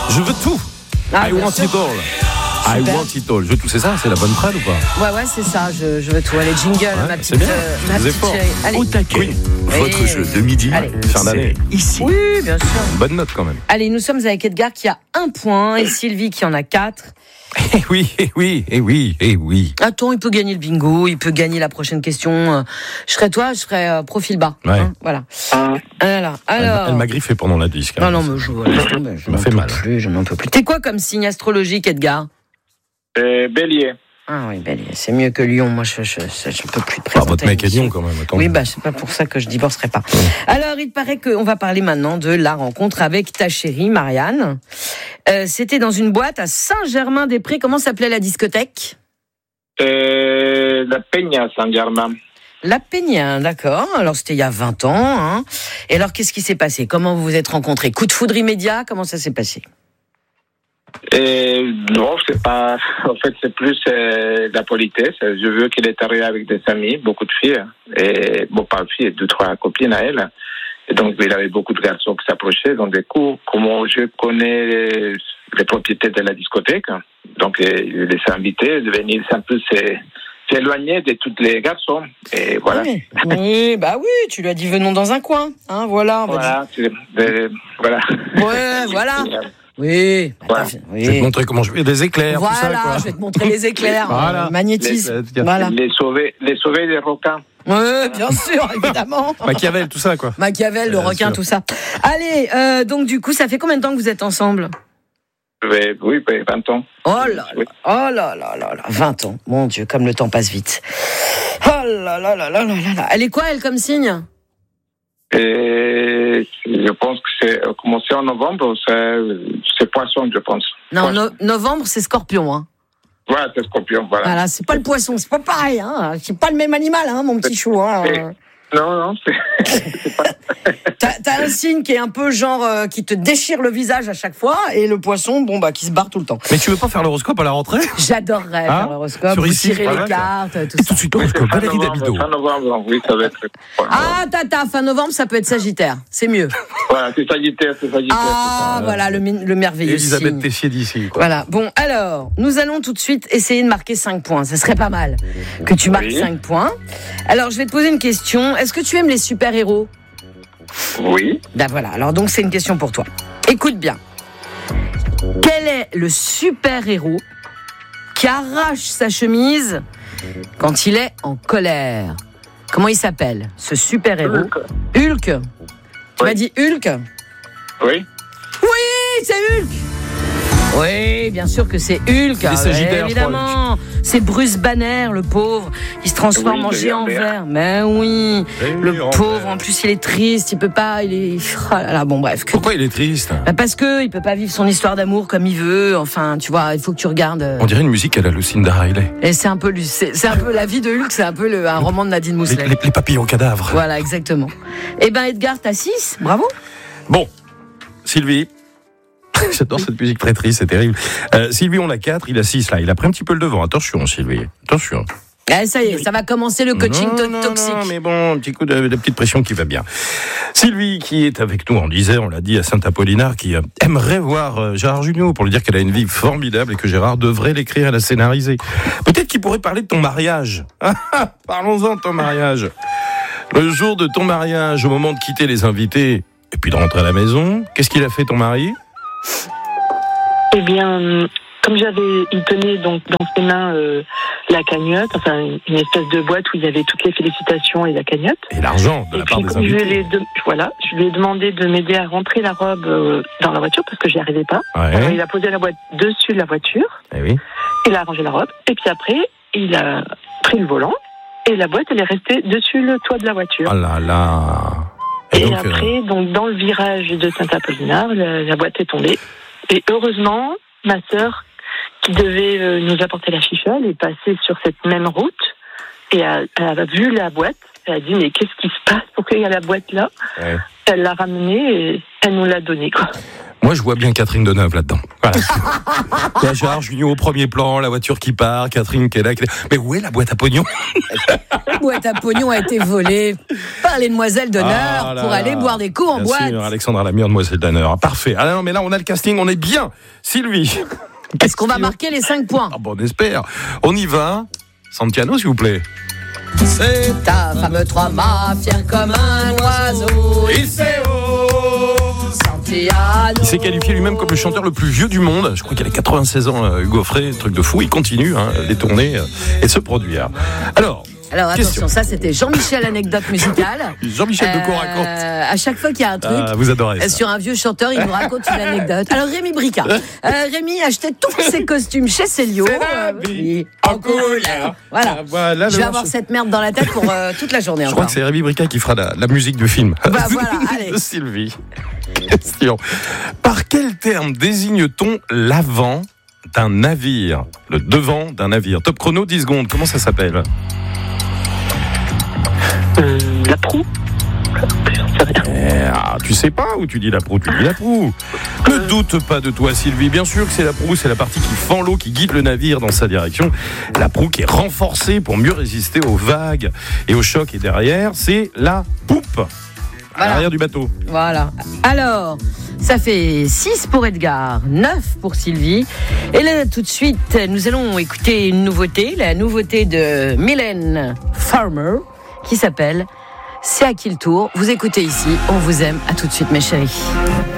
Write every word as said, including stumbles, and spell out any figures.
Je veux tout. Ah, I want sûr. it all. Super. I want it all. Je veux tout, c'est ça, c'est la bonne prenne ou pas? Ouais, ouais, c'est ça, je, je veux tout. Allez, jingle, Ouais, ma c'est petite, bien. euh, ma Vous petite êtes fort. chérie. Allez. Au taquet. Oui. Votre Oui. jeu de midi, Allez. Fin d'année. c'est ici. Oui, bien sûr. Bonne note quand même. Allez, nous sommes avec Edgar qui a un point et Sylvie qui en a quatre. Eh oui, eh oui, eh oui, eh oui. Attends, il peut gagner le bingo, il peut gagner la prochaine question. Euh, Je serais toi, je serais euh, profil bas. Ouais. Hein, voilà. Voilà. Elle, Alors. elle m'a griffé pendant la disque. Non, non, mais je, laisse tomber, je Ça m'a n'en fait peux mal. plus, je n'en peux plus. T'es quoi comme signe astrologique, Edgar? Euh, Bélier. Ah oui, Bélier, c'est mieux que Lion. Moi, je, je, je, je peux plus te Ah, présenter. votre mec est monsieur. Lyon quand même. Attends. Oui, bah, c'est pas pour ça que je divorcerai pas. Alors, il paraît qu'on va parler maintenant de la rencontre avec ta chérie, Marianne. Euh, c'était dans une boîte à Saint-Germain-des-Prés. Comment s'appelait la discothèque? Euh, la Peña Saint-Germain. La Peña, d'accord. Alors, c'était il y a vingt ans. Hein. Et alors, qu'est-ce qui s'est passé? Comment vous vous êtes rencontrés? Coup de foudre immédiat? Comment ça s'est passé? Et non, c'est pas. En fait, c'est plus euh, la politesse. Je veux qu'il est arrivé avec des amis, beaucoup de filles, et bon, pas de filles, deux trois copines à elle. Et donc, il avait beaucoup de garçons qui s'approchaient. Donc, du coup, comment je connais les, les propriétaires de la discothèque, donc euh, il les a invités de venir un peu s'é- s'éloigner de tous les garçons. Et voilà. Oui, oui, bah oui, tu lui as dit venons dans un coin. Hein, voilà. On va Voilà. c'est- euh, voilà. dire. Ouais, voilà. Oui. bah, Voilà. t'as- oui. Je vais te montrer comment je fais des éclairs, tout ça, Voilà, quoi. je vais te montrer les éclairs, Voilà. euh, magnétisme. Les- Voilà. Les sauver, les sauver des requins. Oui, bien sûr, évidemment. Machiavel, tout ça, quoi. Machiavel, le Bien requin, sûr. tout ça. Allez, euh, donc du coup, ça fait combien de temps que vous êtes ensemble? Oui, oui, oui, vingt ans. Oh là là, oh là là là là, vingt ans. Mon Dieu, comme le temps passe vite. Oh là là là là là là là. Elle est quoi, elle, comme signe? Et je pense que c'est commencé en novembre, c'est, c'est poisson, je pense. Non, Poisson. no- novembre, c'est scorpion, hein. Voilà, c'est scorpion, voilà. Voilà, c'est pas le poisson, c'est pas pareil, hein. C'est pas le même animal, hein, mon petit chou, hein. Et- Non, non, c'est, c'est pas... T'as, t'as un signe qui est un peu genre euh, qui te déchire le visage à chaque fois, et le poisson, bon bah qui se barre tout le temps. Mais tu veux pas faire l'horoscope à la rentrée? J'adorerais Hein faire l'horoscope, Sur vous ici, tirez voilà, les cartes, tout Et ça. tout de suite, l'horoscope. fin Valérie novembre, Dabido. fin novembre, oui, ça va être... Voilà, Ah, tata, fin novembre, ça peut être Sagittaire, c'est mieux. voilà c'est Sagittaire, c'est Sagittaire. Ah, voilà le, mi- le merveilleux Elisabeth signe. Tessier d'ici, quoi. Voilà, bon, alors, nous allons tout de suite essayer de marquer cinq points. Ça serait pas mal que tu marques Oui. cinq points. Alors, je vais te poser une question. Est-ce que tu aimes les super-héros? Oui. Ben voilà, alors donc c'est une question pour toi. Écoute bien. Quel est le super-héros qui arrache sa chemise quand il est en colère? Comment il s'appelle, ce super-héros? Hulk. Tu Oui. m'as dit Hulk? Oui. Oui, c'est Hulk. Oui, bien sûr que c'est Hulk. est sagittaire, Ouais, je crois, évidemment. C'est Bruce Banner, le pauvre. Il se transforme Oui, en je géant viens de vert. Mais oui, Eh le oui, en pauvre. vert. En plus, il est triste. Il peut pas. Il est. Oh là là, bon bref. Que- Pourquoi il est triste? Bah, parce que il peut pas vivre son histoire d'amour comme il veut. Enfin, tu vois, il faut que tu regardes. euh, On dirait une musique à la Lucinda Riley. Et c'est un peu lui. C'est, c'est un peu la vie de Hulk. C'est un peu le, un roman de Nadine Les, Mousselet. les- les papillons cadavres. Voilà, exactement. Eh ben, Edgar, t'as six. Bravo. Bon, Sylvie. J'adore cette musique très triste, c'est terrible. Euh, Sylvie, on a quatre, il a six là. Il a pris un petit peu le devant. Attention, Sylvie. Attention. Eh, ça y est, ça va commencer le coaching non, to- non, toxique. Non, mais bon, un petit coup de, de petite pression qui va bien. Sylvie, qui est avec nous en Isère, on l'a dit, à Saint-Apollinaire, qui euh, aimerait voir euh, Gérard Jugnot pour lui dire qu'elle a une vie formidable et que Gérard devrait l'écrire et la scénariser. Peut-être qu'il pourrait parler de ton mariage. Parlons-en de ton mariage. Le jour de ton mariage, au moment de quitter les invités et puis de rentrer à la maison, qu'est-ce qu'il a fait ton mari? Eh bien, euh, comme j'avais, il tenait donc dans ses mains euh, la cagnotte, enfin une espèce de boîte où il y avait toutes les félicitations et la cagnotte. Et l'argent de Et la part puis des comme je invités. lui ai de- voilà, je lui ai demandé de m'aider à rentrer la robe euh, dans la voiture parce que j'y arrivais pas. Alors, Ouais. il a posé la boîte dessus de la voiture, Eh oui. il a rangé la robe, et puis après il a pris le volant et la boîte elle est restée dessus le toit de la voiture. Oh là là. Et, donc, euh, après, donc dans le virage de Saint-Apollinaire, la, la boîte est tombée. Et heureusement, ma sœur, qui devait euh, nous apporter la chicha, elle est passée sur cette même route et a, elle a vu la boîte. Elle a dit mais qu'est-ce qui se passe? Pourquoi il y a la boîte là? Ouais. elle l'a ramené et elle nous l'a donné, quoi. Moi, je vois bien Catherine Deneuve là-dedans. Voilà. Il y a Gérard Jugnot au premier plan, la voiture qui part, Catherine qui est là. Qui est là. Mais où est la boîte à pognon ? La boîte à pognon a été volée par les demoiselles d'honneur ah là pour là. aller boire des coups en bien boîte. Sûr, Alexandra Lamure, demoiselle d'honneur. Parfait. Ah non, mais là, on a le casting, on est bien. Sylvie. Est-ce qu'on va marquer les cinq points ? Ah bon, on espère. On y va. Santiano, s'il vous plaît. C'est ta femme trois mâts, fier comme un oiseau. Il s'est Il s'est qualifié lui-même comme le chanteur le plus vieux du monde. Je crois qu'il a quatre-vingt-seize ans, euh, Hugo Frey, truc de fou. Il continue hein, les tournées euh, et de se produire. Alors, Alors question. attention, ça c'était Jean-Michel anecdote musicale. Jean-Michel Euh, de Deco raconte. À chaque fois qu'il y a un truc, Ah, vous adorez ça. sur un vieux chanteur, il nous raconte une anecdote. Alors Rémi Bricard. Euh, Rémi achetait tous ses costumes chez Célio. C'est la Euh, vie oui, en couleur. Voilà. Ah, voilà le Je vais morceau. avoir cette merde dans la tête pour euh, toute la journée Je crois encore. que c'est Rémi Bricard qui fera la, la musique du film. Bah voilà, allez. De Sylvie. Question. Par quel terme désigne-t-on l'avant d'un navire ? Le devant d'un navire. Top chrono, dix secondes. Comment ça s'appelle ? Euh, la proue. Eh, ah, tu sais pas où tu dis la proue, tu dis la proue. Ne doute pas de toi, Sylvie. Bien sûr que c'est la proue, c'est la partie qui fend l'eau, qui guide le navire dans sa direction. La proue qui est renforcée pour mieux résister aux vagues et aux chocs. Et derrière, c'est la poupe. À Voilà. l'arrière du bateau. Voilà. Alors, ça fait six pour Edgar, neuf pour Sylvie. Et là, tout de suite, nous allons écouter une nouveauté, la nouveauté de Mylène Farmer, qui s'appelle « C'est à qui le tour ?» Vous écoutez ici, on vous aime. À tout de suite, mes chéris.